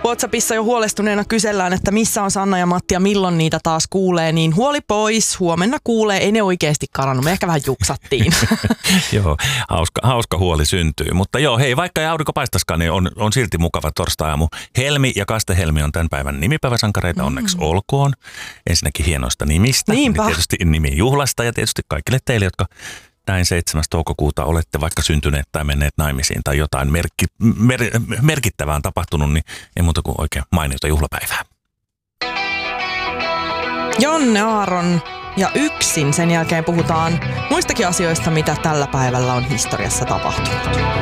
WhatsAppissa jo huolestuneena kysellään, että missä on Sanna ja Matti ja milloin niitä taas kuulee, niin huoli pois, huomenna kuulee, ei ne oikeasti karannut, me ehkä vähän juksattiin. Joo, hauska huoli syntyy, mutta joo, hei, vaikka ei aurinko paistaskaan, niin on silti mukava torstai-aamu. Helmi ja Kaste-Helmi on tämän päivän nimipäiväsankareita, onneksi olkoon. Ensinnäkin hienoista nimistä, niin tietysti nimijuhlasta ja tietysti kaikille teille, jotka näin 7. toukokuuta olette vaikka syntyneet tai menneet naimisiin tai jotain merkittävää on tapahtunut, niin ei muuta kuin oikein mainiota juhlapäivää. Jonne Aaron ja yksin sen jälkeen puhutaan muistakin asioista, mitä tällä päivällä on historiassa tapahtunut.